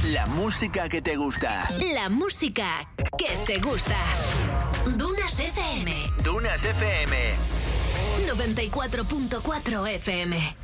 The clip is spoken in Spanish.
La música que te gusta. La música que te gusta. Dunas FM. Dunas FM. 94.4 FM.